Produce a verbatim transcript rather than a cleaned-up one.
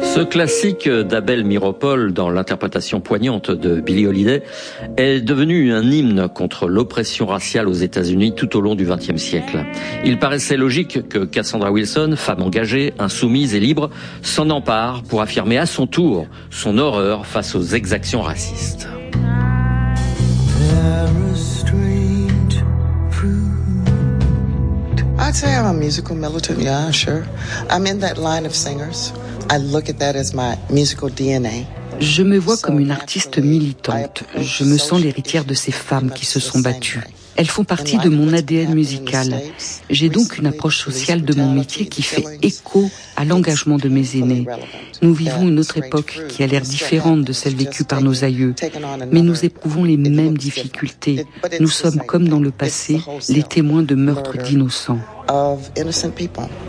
Ce classique d'Abel Meeropol dans l'interprétation poignante de Billie Holiday est devenu un hymne contre l'oppression raciale aux États-Unis tout au long du vingtième siècle. Il paraissait logique que Cassandra Wilson, femme engagée, insoumise et libre, s'en empare pour affirmer à son tour son horreur face aux exactions racistes. I'd say I'm a musical militant, yeah, sure. I'm in that line of singers. I look at that as my musical D N A. Je me vois comme une artiste militante. Je me sens l'héritière de ces femmes qui se sont battues. Elles font partie de mon A D N musical. J'ai donc une approche sociale de mon métier qui fait écho à l'engagement de mes aînés. Nous vivons une autre époque qui a l'air différente de celle vécue par nos aïeux, mais nous éprouvons les mêmes difficultés. Nous sommes, comme dans le passé, les témoins de meurtres d'innocents. Of innocent people.